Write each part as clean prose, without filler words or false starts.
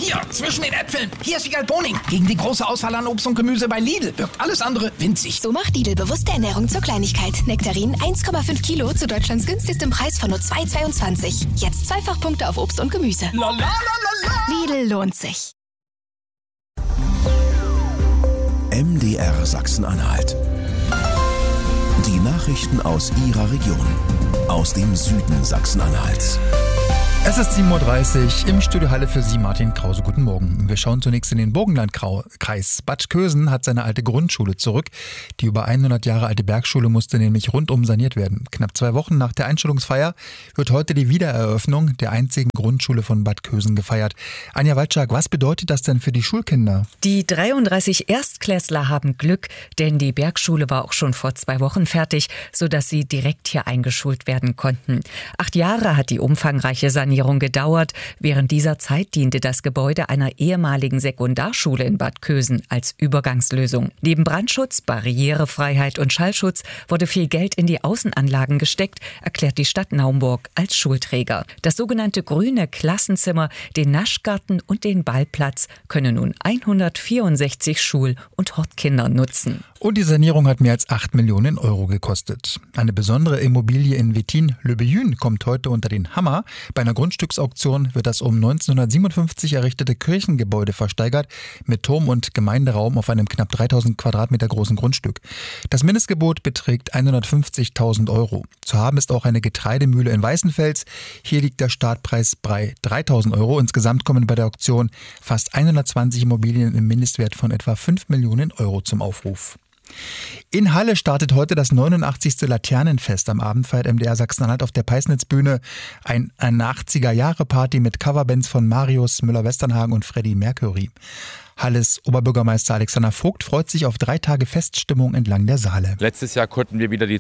Hier, zwischen den Äpfeln. Hier ist Wiegald Boning. Gegen die große Auswahl an Obst und Gemüse bei Lidl wirkt alles andere winzig. So macht Lidl bewusste Ernährung zur Kleinigkeit. Nektarinen 1,5 Kilo zu Deutschlands günstigstem Preis von nur 2,22. Jetzt Zweifachpunkte auf Obst und Gemüse. La, la, la, la, la. Lidl lohnt sich. MDR Sachsen-Anhalt. Die Nachrichten aus Ihrer Region. Aus dem Süden Sachsen-Anhalts. Es ist 7.30 Uhr, im Studio Halle für Sie Martin Krause. Guten Morgen. Wir schauen zunächst in den Burgenlandkreis. Bad Kösen hat seine alte Grundschule zurück. Die über 100 Jahre alte Bergschule musste nämlich rundum saniert werden. Knapp 2 Wochen nach der Einschulungsfeier wird heute die Wiedereröffnung der einzigen Grundschule von Bad Kösen gefeiert. Anja Walczak, was bedeutet das denn für die Schulkinder? Die 33 Erstklässler haben Glück, denn die Bergschule war auch schon vor 2 Wochen fertig, sodass sie direkt hier eingeschult werden konnten. 8 Jahre hat die umfangreiche Sanierung gedauert. Während dieser Zeit diente das Gebäude einer ehemaligen Sekundarschule in Bad Kösen als Übergangslösung. Neben Brandschutz, Barrierefreiheit und Schallschutz wurde viel Geld in die Außenanlagen gesteckt, erklärt die Stadt Naumburg als Schulträger. Das sogenannte grüne Klassenzimmer, den Naschgarten und den Ballplatz können nun 164 Schul- und Hortkindern nutzen. Und die Sanierung hat mehr als 8 Millionen Euro gekostet. Eine besondere Immobilie in Wettin-Le-Beyün kommt heute unter den Hammer. Bei einer Grundstücksauktion wird das um 1957 errichtete Kirchengebäude versteigert mit Turm und Gemeinderaum auf einem knapp 3000 Quadratmeter großen Grundstück. Das Mindestgebot beträgt 150.000 Euro. Zu haben ist auch eine Getreidemühle in Weißenfels. Hier liegt der Startpreis bei 3.000 Euro. Insgesamt kommen bei der Auktion fast 120 Immobilien im Mindestwert von etwa 5 Millionen Euro zum Aufruf. In Halle startet heute das 89. Laternenfest. Am Abend feiert MDR Sachsen-Anhalt auf der Peisnitzbühne eine 80er-Jahre-Party mit Coverbands von Marius Müller-Westernhagen und Freddie Mercury. Halles Oberbürgermeister Alexander Vogt freut sich auf 3 Tage Feststimmung entlang der Saale. Letztes Jahr konnten wir wieder die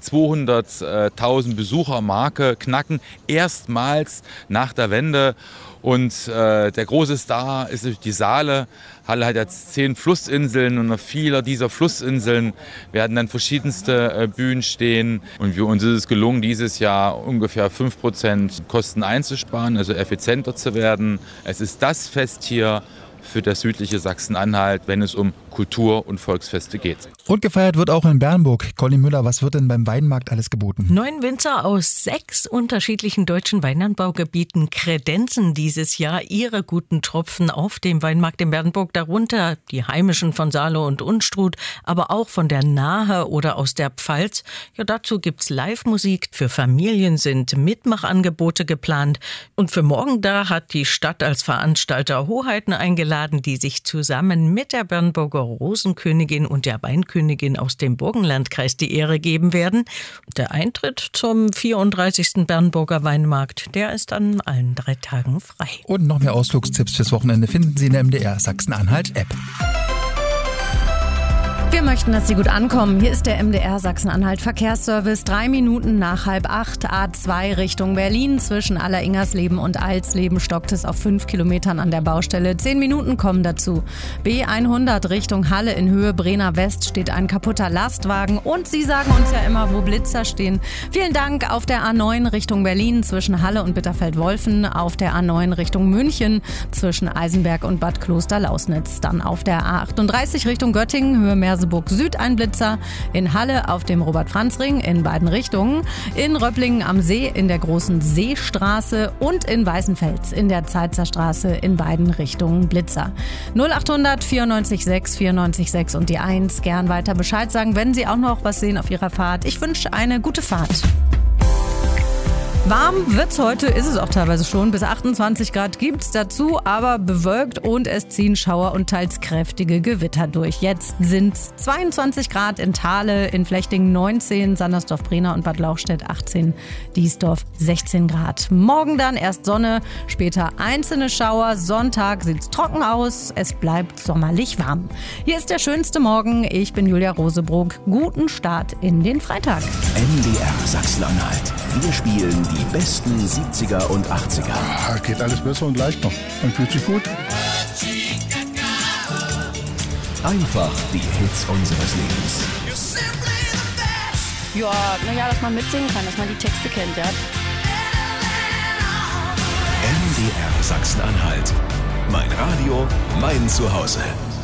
200.000 Besuchermarke knacken. Erstmals nach der Wende. Und der große Star ist die Saale. Halle hat jetzt 10 Flussinseln und auf vieler dieser Flussinseln werden dann verschiedenste Bühnen stehen. Und uns ist es gelungen, dieses Jahr ungefähr 5% Kosten einzusparen, also effizienter zu werden. Es ist das Fest hier für das südliche Sachsen-Anhalt, wenn es um Kultur- und Volksfeste geht. Und gefeiert wird auch in Bernburg. Colin Müller, was wird denn beim Weinmarkt alles geboten? 9 Winzer aus 6 unterschiedlichen deutschen Weinanbaugebieten kredenzen dieses Jahr ihre guten Tropfen auf dem Weinmarkt in Bernburg. Darunter die heimischen von Saale und Unstrut, aber auch von der Nahe oder aus der Pfalz. Ja, dazu gibt's Live-Musik. Für Familien sind Mitmachangebote geplant. Und für morgen da hat die Stadt als Veranstalter Hoheiten eingeladen, die sich zusammen mit der Bernburger Rosenkönigin und der Weinkönigin aus dem Burgenlandkreis die Ehre geben werden. Der Eintritt zum 34. Bernburger Weinmarkt, der ist an allen 3 Tagen frei. Und noch mehr Ausflugstipps fürs Wochenende finden Sie in der MDR Sachsen-Anhalt-App. Wir möchten, dass Sie gut ankommen. Hier ist der MDR Sachsen-Anhalt Verkehrsservice. 3 Minuten nach 7:30 A2 Richtung Berlin. Zwischen Alleringersleben und Alsleben stockt es auf 5 Kilometern an der Baustelle. 10 Minuten kommen dazu. B100 Richtung Halle in Höhe Brenner West steht ein kaputter Lastwagen. Und Sie sagen uns ja immer, wo Blitzer stehen. Vielen Dank auf der A9 Richtung Berlin zwischen Halle und Bitterfeld-Wolfen. Auf der A9 Richtung München zwischen Eisenberg und Bad Kloster-Lausnitz. Dann auf der A38 Richtung Göttingen, Höhe Merseburg Süd ein Blitzer, in Halle auf dem Robert-Franz-Ring in beiden Richtungen, in Röpplingen am See in der großen Seestraße und in Weißenfels in der Zeitzer Straße in beiden Richtungen Blitzer. 0800 94 6 94 6 und die 1. Gern weiter Bescheid sagen, wenn Sie auch noch was sehen auf Ihrer Fahrt. Ich wünsche eine gute Fahrt. Warm wird's heute, ist es auch teilweise schon. Bis 28 Grad gibt's dazu, aber bewölkt und es ziehen Schauer und teils kräftige Gewitter durch. Jetzt sind's 22 Grad in Thale, in Flechtingen 19, Sandersdorf-Brenner und Bad Lauchstädt 18, Diesdorf 16 Grad. Morgen dann erst Sonne, später einzelne Schauer. Sonntag sieht's trocken aus, es bleibt sommerlich warm. Hier ist der schönste Morgen. Ich bin Julia Rosebrook. Guten Start in den Freitag. MDR Sachsen-Anhalt. Wir spielen die besten 70er und 80er. Geht alles besser und leichter. Man fühlt sich gut. Einfach die Hits unseres Lebens. Ja, naja, dass man mitsingen kann, dass man die Texte kennt, ja. MDR Sachsen-Anhalt. Mein Radio, mein Zuhause.